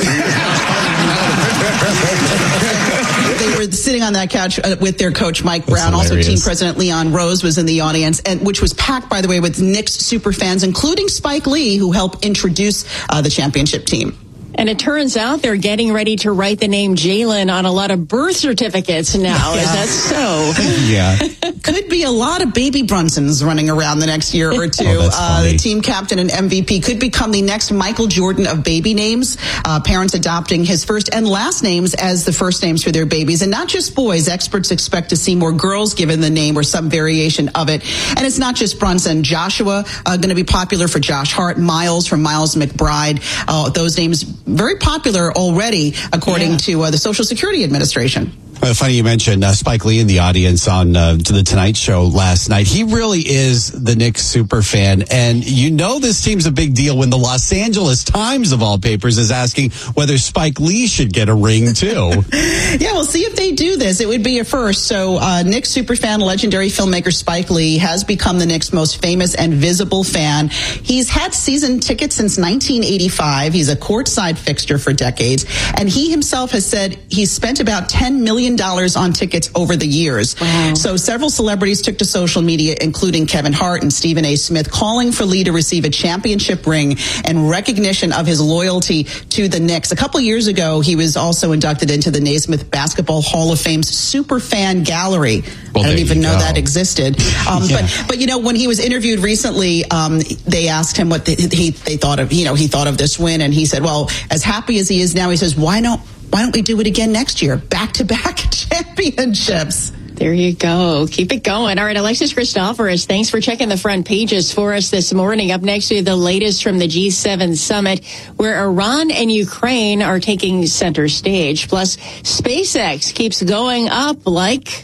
[SPEAKER 1] They were sitting on that couch with their coach, Mike Brown. Also, team president Leon Rose was in the audience, and which was packed, by the way, with Knicks super fans, including Spike Lee, who helped introduce the championship team.
[SPEAKER 20] And it turns out they're getting ready to write the name Jalen on a lot of birth certificates now. Yeah. Is that so?
[SPEAKER 21] Yeah.
[SPEAKER 1] Could be a lot of baby Brunsons running around the next year or two. The team captain and MVP could become the next Michael Jordan of baby names. Parents adopting his first and last names as the first names for their babies. And not just boys. Experts expect to see more girls given the name or some variation of it. And it's not just Brunson. Joshua going to be popular for Josh Hart. Miles from Miles McBride. Those names very popular already, according to the Social Security Administration.
[SPEAKER 21] Funny you mentioned Spike Lee in the audience on to the Tonight Show last night. He really is the Knicks super fan, and this team's a big deal when the Los Angeles Times, of all papers, is asking whether Spike Lee should get a ring too.
[SPEAKER 1] Yeah, we'll see if they do this. It would be a first. So Knicks super fan, legendary filmmaker Spike Lee has become the Knicks' most famous and visible fan. He's had season tickets since 1985. He's a courtside fixture for decades, and he himself has said he's spent about $10 million on tickets over the years. Wow. So several celebrities took to social media, including Kevin Hart and Stephen A. Smith, calling for Lee to receive a championship ring and recognition of his loyalty to the Knicks. A couple years ago, he was also inducted into the Naismith Basketball Hall of Fame's Super Fan Gallery. I didn't even know that existed. But when he was interviewed recently, they asked him what they thought of, he thought of this win, and he said, well, as happy as he is now, he says, why don't we do it again next year? Back-to-back championships.
[SPEAKER 20] There you go. Keep it going. All right, Alexis Christoforous, thanks for checking the front pages for us this morning. Up next to the latest from the G7 summit, where Iran and Ukraine are taking center stage. Plus, SpaceX keeps going up like,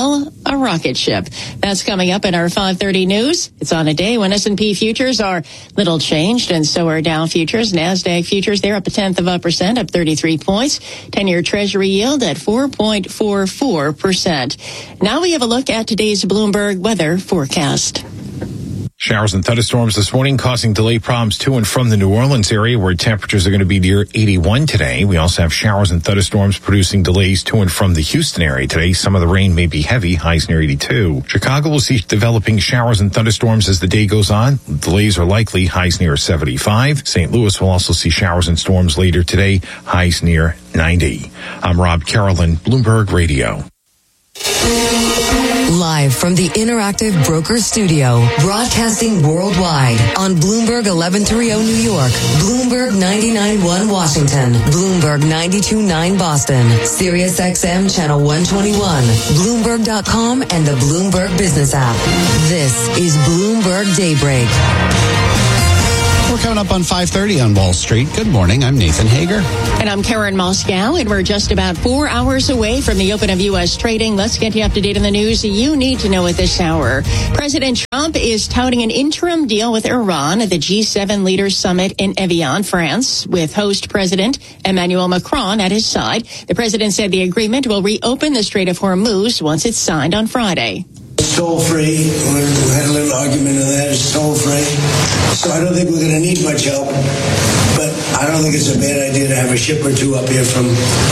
[SPEAKER 20] a rocket ship. That's coming up in our 5:30 news. It's on a day when S&P futures are little changed, and so are Dow futures. NASDAQ futures, they're up 0.1%, up 33 points. 10-year Treasury yield at 4.44%. Now we have a look at today's Bloomberg weather forecast.
[SPEAKER 24] Showers and thunderstorms this morning causing delay problems to and from the New Orleans area, where temperatures are going to be near 81 today. We also have showers and thunderstorms producing delays to and from the Houston area today. Some of the rain may be heavy, highs near 82. Chicago will see developing showers and thunderstorms as the day goes on. Delays are likely, highs near 75. St. Louis will also see showers and storms later today, highs near 90. I'm Rob Carolyn, Bloomberg Radio.
[SPEAKER 2] Live from the Interactive Brokers Studio, broadcasting worldwide on Bloomberg 1130 New York, Bloomberg 99.1 Washington, Bloomberg 92.9 Boston, Sirius XM Channel 121, Bloomberg.com, and the Bloomberg Business app. This is Bloomberg Daybreak.
[SPEAKER 21] We're coming up on 5:30 on Wall Street. Good morning. I'm Nathan Hager.
[SPEAKER 20] And I'm Karen Moscow, and we're just about 4 hours away from the open of U.S. trading. Let's get you up to date on the news you need to know at this hour. President Trump is touting an interim deal with Iran at the G7 Leaders Summit in Evian, France, with host President Emmanuel Macron at his side. The president said the agreement will reopen the Strait of Hormuz once it's signed on Friday.
[SPEAKER 5] It's toll-free. We had a little argument on that. It's toll-free. So I don't think we're going to need much help. But I don't think it's a bad idea to have a ship or two up here from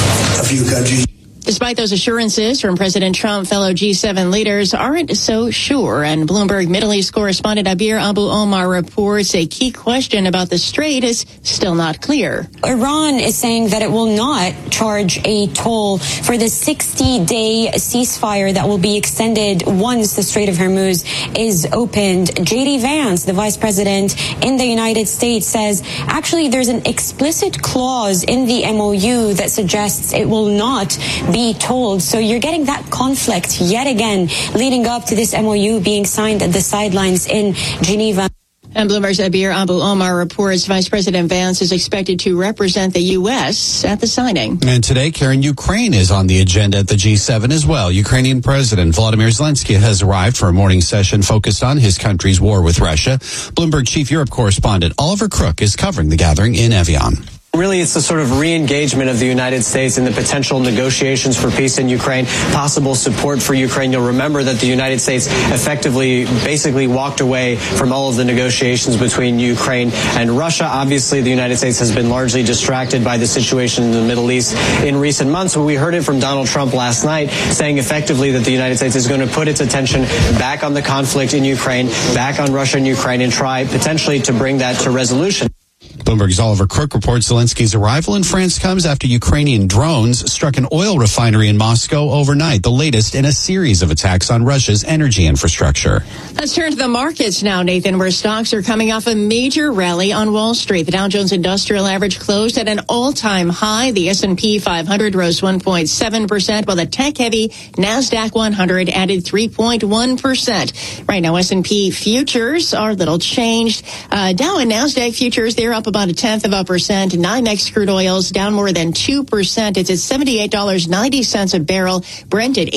[SPEAKER 5] a few countries.
[SPEAKER 20] Despite those assurances from President Trump, fellow G7 leaders aren't so sure. And Bloomberg Middle East correspondent Abir Abu Omar reports a key question about the strait is still not clear.
[SPEAKER 8] Iran is saying that it will not charge a toll for the 60-day ceasefire that will be extended once the Strait of Hormuz is opened. J.D. Vance, the vice president in the United States, says actually there's an explicit clause in the MOU that suggests it will not be told. So you're getting that conflict yet again leading up to this MOU being signed at the sidelines in Geneva.
[SPEAKER 20] And Bloomberg's Abir Abu Omar reports Vice President Vance is expected to represent the U.S. at the signing.
[SPEAKER 21] And today, Karen, Ukraine is on the agenda at the G7 as well. Ukrainian President Volodymyr Zelensky has arrived for a morning session focused on his country's war with Russia. Bloomberg Chief Europe correspondent Oliver Crook is covering the gathering in Evian.
[SPEAKER 27] Really, it's the sort of re-engagement of the United States in the potential negotiations for peace in Ukraine, possible support for Ukraine. You'll remember that the United States effectively basically walked away from all of the negotiations between Ukraine and Russia. Obviously, the United States has been largely distracted by the situation in the Middle East in recent months. But we heard it from Donald Trump last night saying effectively that the United States is going to put its attention back on the conflict in Ukraine, back on Russia and Ukraine, and try potentially to bring that to resolution.
[SPEAKER 21] Bloomberg's Oliver Crook reports Zelensky's arrival in France comes after Ukrainian drones struck an oil refinery in Moscow overnight, the latest in a series of attacks on Russia's energy infrastructure.
[SPEAKER 20] Let's turn to the markets now, Nathan, where stocks are coming off a major rally on Wall Street. The Dow Jones Industrial Average closed at an all-time high. The S&P 500 rose 1.7%, while the tech-heavy NASDAQ 100 added 3.1%. Right now, S&P futures are little changed. Dow and NASDAQ futures, they're up about 0.1%. NYMEX crude oils down more than 2%. It's at $78.90 a barrel. Brent at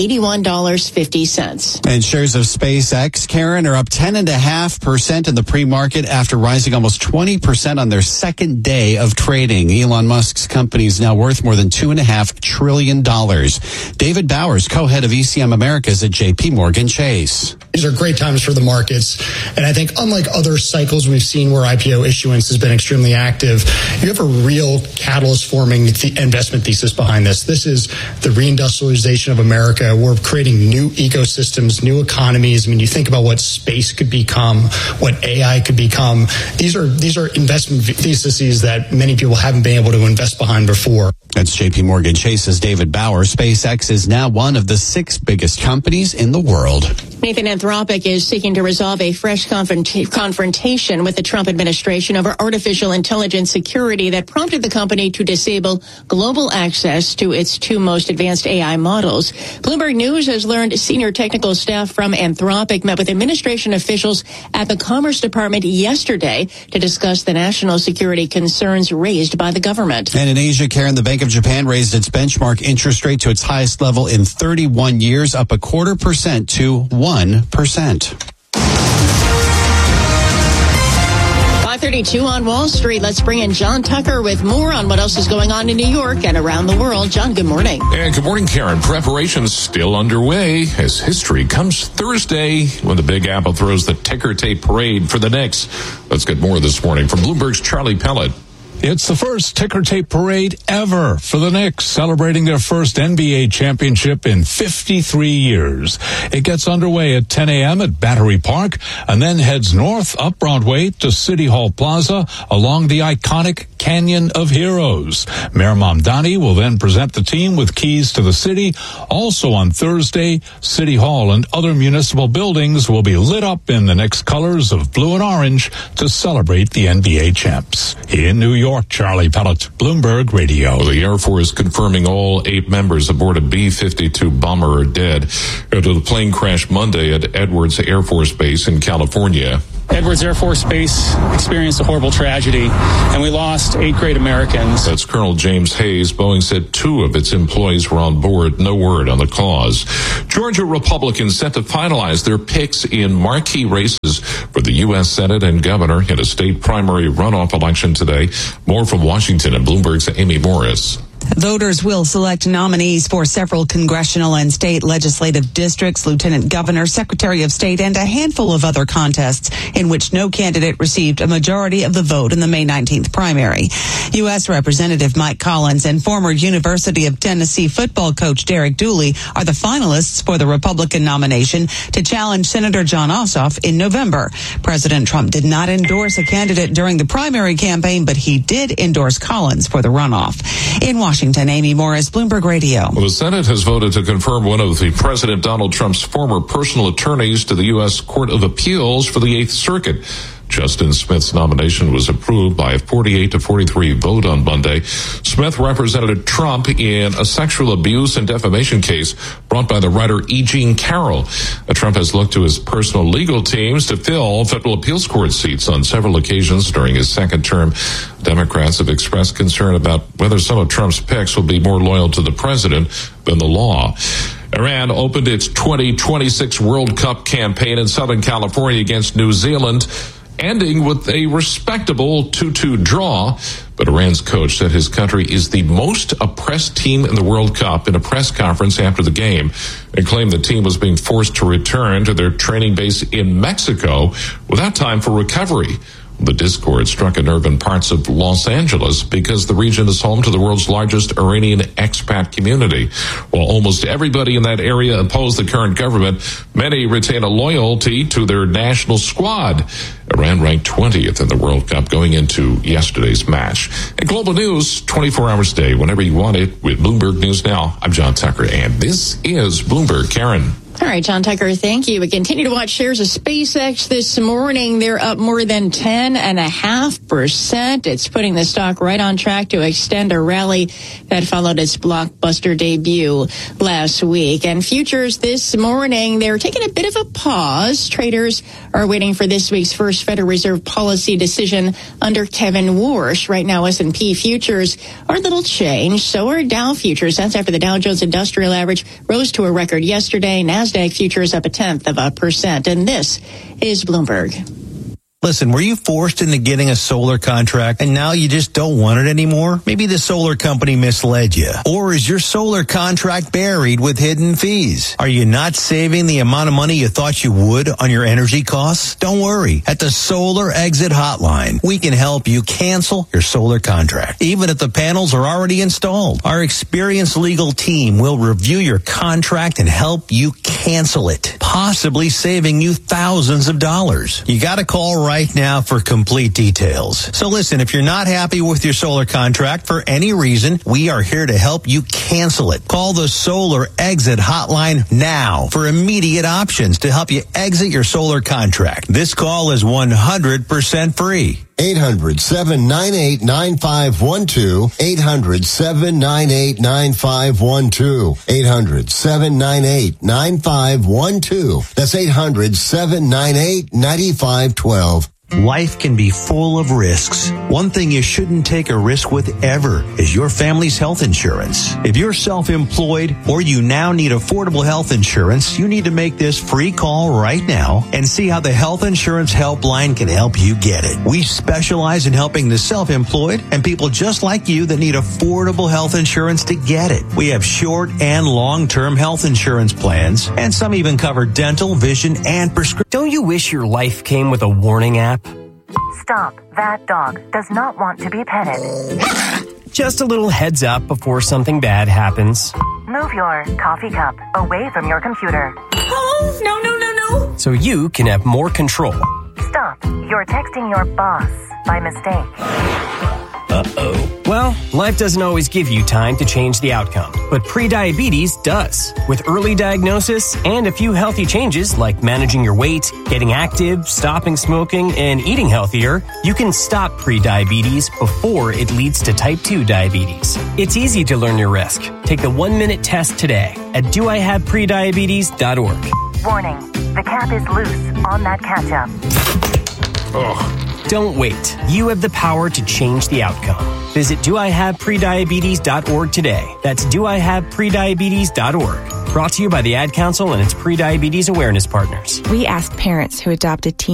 [SPEAKER 20] $81.50.
[SPEAKER 21] And shares of SpaceX, Karen, are up 10.5% in the pre-market after rising almost 20% on their second day of trading. Elon Musk's company is now worth more than $2.5 trillion. David Bowers, co-head of ECM Americas at J.P. Morgan Chase.
[SPEAKER 9] These are great times for the markets. And I think unlike other cycles we've seen where IPO issuance has been extremely active, you have a real catalyst forming investment thesis behind this. This is the reindustrialization of America. We're creating new ecosystems, new economies. I mean, you think about what space could become, what AI could become. These are investment theses that many people haven't been able to invest behind before.
[SPEAKER 21] That's J.P. Morgan Chase's David Bauer. SpaceX is now one of the 6 biggest companies in the world.
[SPEAKER 20] Nathan, Anthropic is seeking to resolve a fresh confrontation with the Trump administration over artificial intelligence security that prompted the company to disable global access to its 2 most advanced AI models. Bloomberg News has learned senior technical staff from Anthropic met with administration officials at the Commerce Department yesterday to discuss the national security concerns raised by the government.
[SPEAKER 21] And in Asia, Karen, the Bank of Japan raised its benchmark interest rate to its highest level in 31 years, up 0.25% to 1%.
[SPEAKER 20] 5:32 on Wall Street. Let's bring in John Tucker with more on what else is going on in New York and around the world. John, good morning.
[SPEAKER 7] And good morning, Karen. Preparations still underway as history comes Thursday when the Big Apple throws the ticker tape parade for the Knicks. Let's get more this morning from Bloomberg's Charlie Pellet.
[SPEAKER 12] It's the first ticker tape parade ever for the Knicks, celebrating their first NBA championship in 53 years. It gets underway at 10 a.m. at Battery Park and then heads north up Broadway to City Hall Plaza along the iconic Canyon of Heroes. Mayor Mamdani will then present the team with keys to the city. Also on Thursday, City Hall and other municipal buildings will be lit up in the Knicks colors of blue and orange to celebrate the NBA champs. In New York, Charlie Pellet, Bloomberg Radio.
[SPEAKER 7] Well, the Air Force confirming all 8 members aboard a B-52 bomber are dead after the plane crashed Monday at Edwards Air Force Base in California.
[SPEAKER 10] Edwards Air Force Base experienced a horrible tragedy, and we lost 8 great Americans.
[SPEAKER 7] That's Colonel James Hayes. Boeing said 2 of its employees were on board. No word on the cause. Georgia Republicans set to finalize their picks in marquee races for the U.S. Senate and governor in a state primary runoff election today. More from Washington and Bloomberg's Amy Morris.
[SPEAKER 13] Voters will select nominees for several congressional and state legislative districts, lieutenant governor, secretary of state, and a handful of other contests in which no candidate received a majority of the vote in the May 19th primary. U.S. Representative Mike Collins and former University of Tennessee football coach Derek Dooley are the finalists for the Republican nomination to challenge Senator Jon Ossoff in November. President Trump did not endorse a candidate during the primary campaign, but he did endorse Collins for the runoff. In Washington, Amy Morris, Bloomberg Radio.
[SPEAKER 7] Well, the Senate has voted to confirm one of the President Donald Trump's former personal attorneys to the U.S. Court of Appeals for the Eighth Circuit. Justin Smith's nomination was approved by a 48-43 vote on Monday. Smith represented Trump in a sexual abuse and defamation case brought by the writer E. Jean Carroll. Trump has looked to his personal legal teams to fill federal appeals court seats on several occasions during his second term. Democrats have expressed concern about whether some of Trump's picks will be more loyal to the president than the law. Iran opened its 2026 World Cup campaign in Southern California against New Zealand, ending with a respectable 2-2 draw. But Iran's coach said his country is the most oppressed team in the World Cup in a press conference after the game, and claimed the team was being forced to return to their training base in Mexico without time for recovery. The discord struck a nerve in parts of Los Angeles because the region is home to the world's largest Iranian expat community. While almost everybody in that area opposed the current government, many retain a loyalty to their national squad. Iran ranked 20th in the World Cup going into yesterday's match. And global news, 24 hours a day, whenever you want it, with Bloomberg News Now. I'm John Tucker, and this is Bloomberg. Karen.
[SPEAKER 20] All right, John Tucker, thank you. We continue to watch shares of SpaceX this morning. They're up more than 10.5%. It's putting the stock right on track to extend a rally that followed its blockbuster debut last week. And futures this morning, they're taking a bit of a pause. Traders are waiting for this week's first Federal Reserve policy decision under Kevin Warsh. Right now, S&P futures are a little changed. So are Dow futures. That's after the Dow Jones Industrial Average rose to a record yesterday. NASDAQ futures up 0.1%. And this is Bloomberg.
[SPEAKER 14] Listen, were you forced into getting a solar contract and now you just don't want it anymore? Maybe the solar company misled you. Or is your solar contract buried with hidden fees? Are you not saving the amount of money you thought you would on your energy costs? Don't worry. At the Solar Exit Hotline, we can help you cancel your solar contract, even if the panels are already installed. Our experienced legal team will review your contract and help you cancel it, possibly saving you thousands of dollars. You got to call right now for complete details. So listen, if you're not happy with your solar contract for any reason, we are here to help you cancel it. Call the Solar Exit Hotline now for immediate options to help you exit your solar contract. This call is 100% free.
[SPEAKER 11] 800-798-9512. 800-798-9512. 800-798-9512. That's 800-798-9512.
[SPEAKER 14] Life can be full of risks. One thing you shouldn't take a risk with ever is your family's health insurance. If you're self-employed or you now need affordable health insurance, you need to make this free call right now and see how the Health Insurance Helpline can help you get it. We specialize in helping the self-employed and people just like you that need affordable health insurance to get it. We have short and long-term health insurance plans, and some even cover dental, vision, and prescription.
[SPEAKER 15] Don't you wish your life came with a warning app?
[SPEAKER 23] Stop. That dog does not want to be petted.
[SPEAKER 15] Just a little heads up before something bad happens.
[SPEAKER 23] Move your coffee cup away from your computer.
[SPEAKER 15] Oh, no. So you can have more control.
[SPEAKER 23] Stop. You're texting your boss by mistake.
[SPEAKER 15] Uh-oh. Well, life doesn't always give you time to change the outcome, but prediabetes does. With early diagnosis and a few healthy changes like managing your weight, getting active, stopping smoking, and eating healthier, you can stop prediabetes before it leads to type 2 diabetes. It's easy to learn your risk. Take the 1-minute test today at doihaveprediabetes.org.
[SPEAKER 23] Warning, the cap is loose on that catch-up.
[SPEAKER 7] Ugh.
[SPEAKER 15] Don't wait. You have the power to change the outcome. Visit doihaveprediabetes.org today. That's doihaveprediabetes.org. Brought to you by the Ad Council and its Prediabetes Awareness Partners.
[SPEAKER 3] We asked parents who adopted teen